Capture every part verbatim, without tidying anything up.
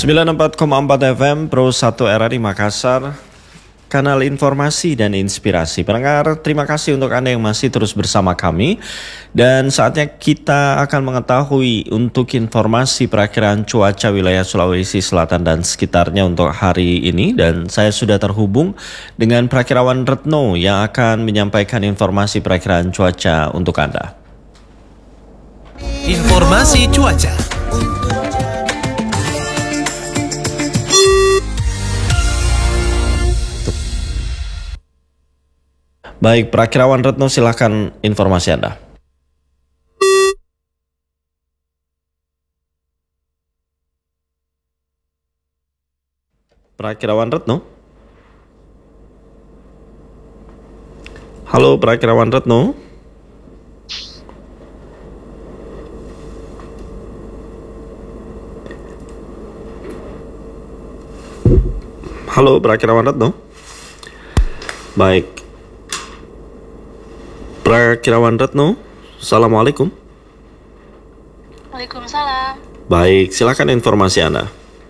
sembilan puluh empat koma empat F M Pro satu R R I Makassar, kanal informasi dan inspirasi. Pendengar, terima kasih untuk Anda yang masih terus bersama kami. Dan saatnya kita akan mengetahui untuk informasi perakiraan cuaca wilayah Sulawesi Selatan dan sekitarnya untuk hari ini. Dan saya sudah terhubung dengan Prakirawan Retno yang akan menyampaikan informasi perakiraan cuaca untuk Anda. Informasi cuaca. Baik, Prakirawan Retno, silakan informasi Anda. Prakirawan Retno? Halo, Prakirawan Retno? Halo, Prakirawan Retno? Baik. Prakirawan Retno, Assalamualaikum. Waalaikumsalam. Baik, silakan informasi Anda.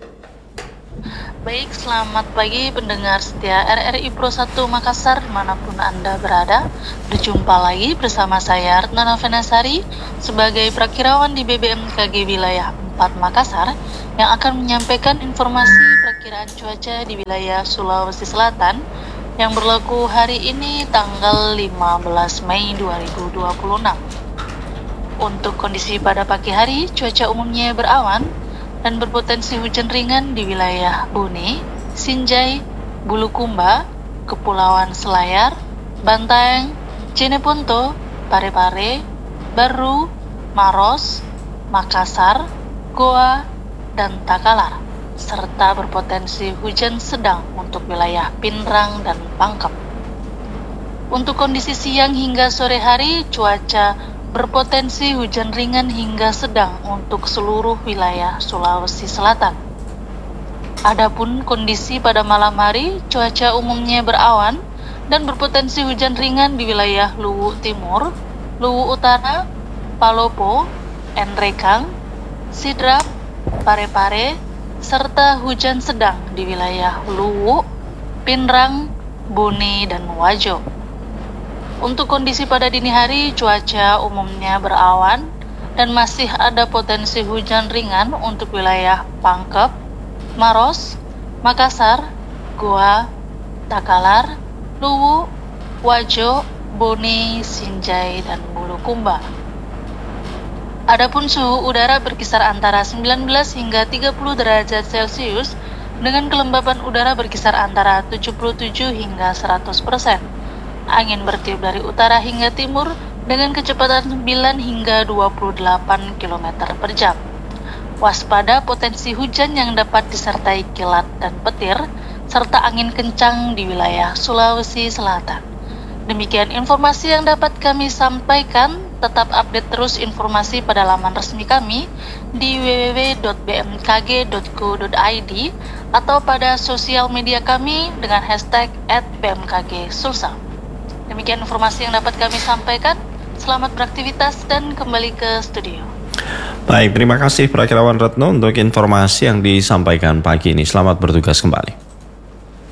Baik, selamat pagi pendengar setia R R I Pro satu Makassar dimanapun Anda berada. Berjumpa lagi bersama saya Retno Novenasari sebagai Prakirawan di B B M K G Wilayah empat Makassar yang akan menyampaikan informasi perakiraan cuaca di wilayah Sulawesi Selatan yang berlaku hari ini tanggal lima belas Mei dua ribu dua puluh enam. Untuk kondisi pada pagi hari, cuaca umumnya berawan dan berpotensi hujan ringan di wilayah Bone, Sinjai, Bulukumba, Kepulauan Selayar, Bantaeng, Jeneponto, Parepare, Baru, Maros, Makassar, Goa, dan Takalar, serta berpotensi hujan sedang untuk wilayah Pinrang dan Pangkep. Untuk kondisi siang hingga sore hari, cuaca berpotensi hujan ringan hingga sedang untuk seluruh wilayah Sulawesi Selatan. Adapun kondisi pada malam hari, cuaca umumnya berawan dan berpotensi hujan ringan di wilayah Luwu Timur, Luwu Utara, Palopo, Enrekang, Sidrap, Parepare, serta hujan sedang di wilayah Luwu, Pinrang, Bone, dan Wajo. Untuk kondisi pada dini hari, cuaca umumnya berawan dan masih ada potensi hujan ringan untuk wilayah Pangkep, Maros, Makassar, Goa, Takalar, Luwu, Wajo, Bone, Sinjai, dan Bulukumba. Adapun suhu udara berkisar antara sembilan belas hingga tiga puluh derajat Celcius dengan kelembapan udara berkisar antara tujuh puluh tujuh hingga seratus persen. Angin bertiup dari utara hingga timur dengan kecepatan sembilan hingga dua puluh delapan kilometer per jam. Waspada potensi hujan yang dapat disertai kilat dan petir serta angin kencang di wilayah Sulawesi Selatan. Demikian informasi yang dapat kami sampaikan. Tetap update terus informasi pada laman resmi kami di w w w dot b m k g dot go dot i d atau pada sosial media kami dengan hashtag at b m k g sulsel. Demikian informasi yang dapat kami sampaikan. Selamat beraktivitas dan kembali ke studio. Baik, terima kasih Prakirawan Retno untuk informasi yang disampaikan pagi ini. Selamat bertugas kembali.